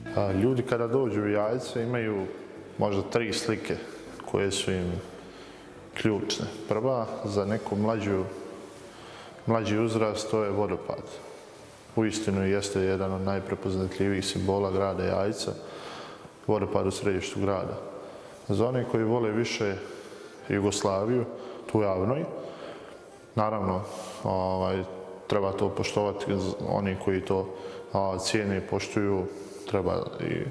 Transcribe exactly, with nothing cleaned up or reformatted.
Ljudi kada dođu u Jajce imaju možda tri slike koje su im ključne. Prva, za neku mlađu, mlađi uzrast, to je vodopad. Uistinu jeste jedan od najprepoznatljivijih simbola grada Jajca, vodopad u središtu grada. Za one koji vole više Jugoslaviju, tu javnoj, naravno, ovaj, treba to poštovati, oni koji to a, cijene i poštuju, treba i